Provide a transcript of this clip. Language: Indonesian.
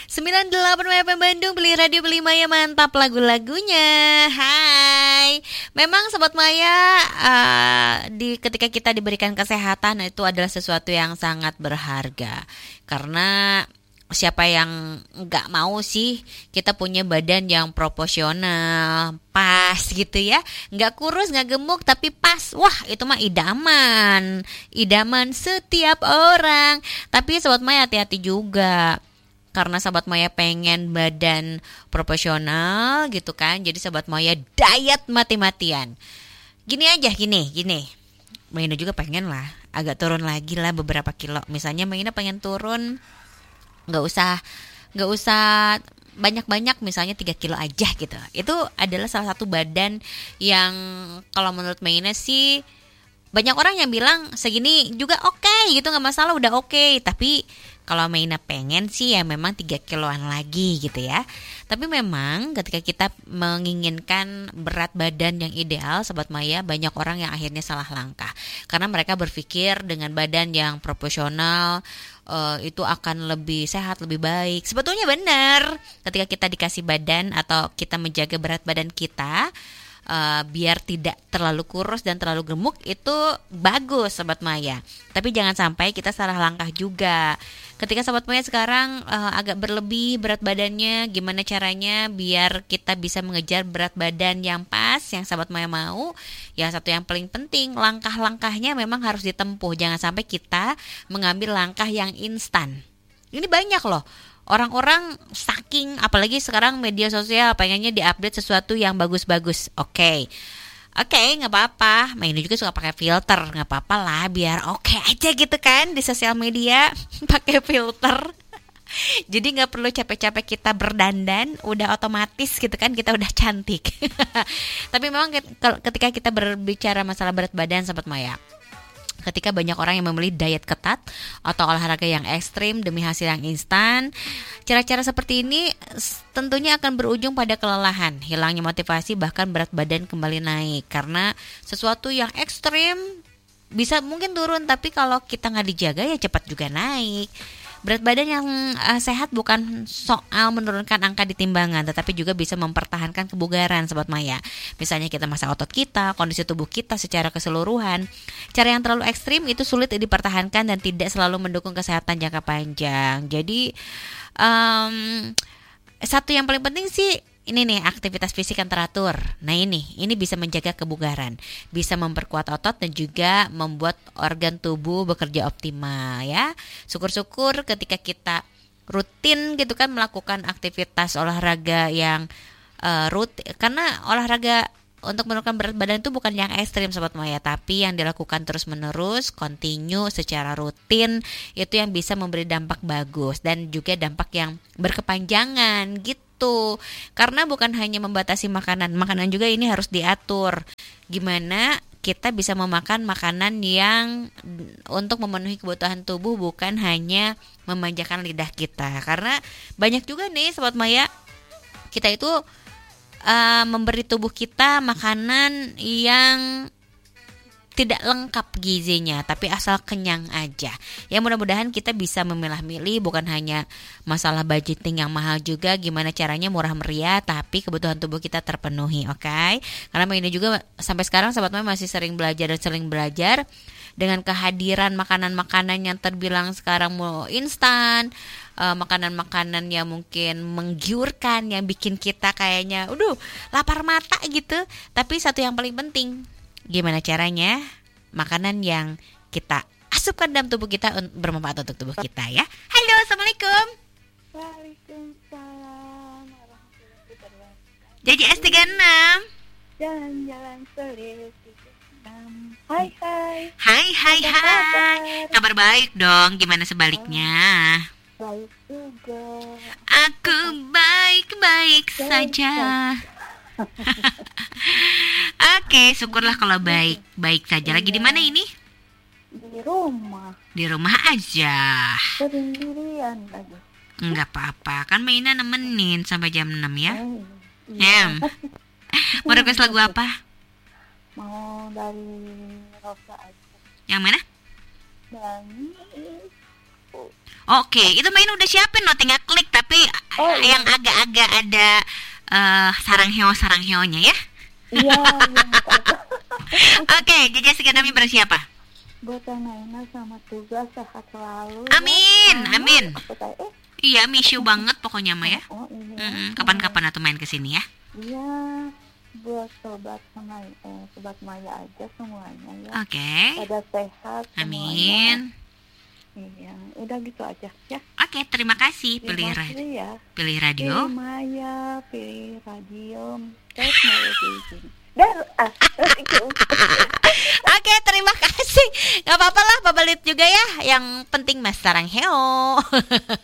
98 FM Bandung, pilih radio, pilih Maya, mantap lagu-lagunya. Hai. Memang Sobat Maya, ketika kita diberikan kesehatan itu adalah sesuatu yang sangat berharga. Karena siapa yang nggak mau sih kita punya badan yang proporsional, pas gitu ya, nggak kurus, nggak gemuk, tapi pas. Wah, itu mah idaman setiap orang. Tapi Sobat Maya hati-hati juga, karena Sobat Maya pengen badan proporsional gitu kan. Jadi Sobat Maya diet mati-matian. Gini. Maina juga pengen lah agak turun lagi lah beberapa kilo. Misalnya Maina pengen turun nggak usah banyak-banyak, misalnya 3 kilo aja gitu. Itu adalah salah satu badan yang kalau menurut Maina sih banyak orang yang bilang segini juga oke gitu, nggak masalah, udah oke. Tapi kalau Maina pengen sih ya memang 3 kiloan lagi gitu ya. Tapi memang ketika kita menginginkan berat badan yang ideal, Sobat Maya, banyak orang yang akhirnya salah langkah. Karena mereka berpikir dengan badan yang proporsional itu akan lebih sehat, lebih baik. Sebetulnya benar, ketika kita dikasih badan atau kita menjaga berat badan kita, biar tidak terlalu kurus dan terlalu gemuk, itu bagus Sobat Maya. Tapi jangan sampai kita salah langkah juga. Ketika Sobat Maya sekarang agak berlebih berat badannya, gimana caranya biar kita bisa mengejar berat badan yang pas, yang Sobat Maya mau? Yang satu yang paling penting, langkah-langkahnya memang harus ditempuh. Jangan sampai kita mengambil langkah yang instan. Ini banyak loh orang-orang, saking apalagi sekarang media sosial pengennya diupdate sesuatu yang bagus-bagus. Oke, nggak apa-apa. Mainu juga suka pakai filter, nggak apa-apa lah, biar oke aja gitu kan di sosial media pakai filter. Jadi nggak perlu capek-capek kita berdandan, udah otomatis gitu kan kita udah cantik. Tapi memang ketika kita berbicara masalah berat badan Sobat Maya, ketika banyak orang yang memilih diet ketat atau olahraga yang ekstrim demi hasil yang instan, cara-cara seperti ini tentunya akan berujung pada kelelahan, hilangnya motivasi, bahkan berat badan kembali naik. Karena sesuatu yang ekstrim bisa mungkin turun, tapi kalau kita nggak dijaga ya cepat juga naik. Berat badan yang sehat bukan soal menurunkan angka di timbangan, tetapi juga bisa mempertahankan kebugaran Sobat Maya. Misalnya kita masak otot kita, kondisi tubuh kita secara keseluruhan. Cara yang terlalu ekstrim itu sulit dipertahankan dan tidak selalu mendukung kesehatan jangka panjang. Jadi satu yang paling penting sih ini nih, aktivitas fisik yang teratur. Nah ini bisa menjaga kebugaran, bisa memperkuat otot dan juga membuat organ tubuh bekerja optimal ya. Syukur-syukur ketika kita rutin gitu kan melakukan aktivitas olahraga yang rutin. Karena olahraga untuk menurunkan berat badan itu bukan yang ekstrim Sobat Maya, tapi yang dilakukan terus-menerus, continue secara rutin, itu yang bisa memberi dampak bagus dan juga dampak yang berkepanjangan gitu. Karena bukan hanya membatasi makanan juga ini harus diatur. Gimana kita bisa memakan makanan yang untuk memenuhi kebutuhan tubuh, bukan hanya memanjakan lidah kita. Karena banyak juga nih Sobat Maya, kita itu memberi tubuh kita makanan yang tidak lengkap gizinya, tapi asal kenyang aja. Ya mudah-mudahan kita bisa memilah-milih, bukan hanya masalah budgeting yang mahal juga, gimana caranya murah meriah tapi kebutuhan tubuh kita terpenuhi, oke? Karena ini juga sampai sekarang Sobat Maya masih sering belajar dengan kehadiran makanan-makanan yang terbilang sekarang mau instan, makanan-makanan yang mungkin menggiurkan, yang bikin kita kayaknya lapar mata gitu. Tapi satu yang paling penting, gimana caranya makanan yang kita asupkan dalam tubuh kita bermanfaat untuk tubuh kita ya. Halo, Assalamualaikum. Waalaikumsalam warahmatullahi wabarakatuh. Jadi S36 Jalan-jalan selir 36. Hai. Hai. Kabar baik dong, gimana sebaliknya? Baik juga. Aku baik-baik saja. Oke, syukurlah kalau baik saja. Lagi di mana ini? Di rumah. Di rumah aja. Sendirian lagi. Enggak apa-apa, kan Maina nemenin sampai jam 6 ya. Iya. Mau request lagu apa? Mau dari Rosa aja. Yang mana? Dan Oke, itu Maina udah siapin loh, tinggal klik. Tapi Oh, iya. Yang agak-agak ada sarang heonya ya. Iya, apa. Oke, Jaja Segenami bersiapa? Buat Kang Naina sama tugas sehat selalu. Amin, ya. amin. Aku tanya, Iya, miss you banget pokoknya mah ya. oh iya. Kapan-kapan atuh main ke sini ya. Iya, buat sobat Maya aja semuanya ya. Oke. Pada sehat semuanya. Amin. Iya, udah gitu aja ya. Oke, terima kasih. Terima kasih ya. Pilih radio. Pilih Maya, pilih radio, teknologi. Dan Oke, terima kasih. Gak apa-apa lah, babalit juga ya. Yang penting mas sarang heo.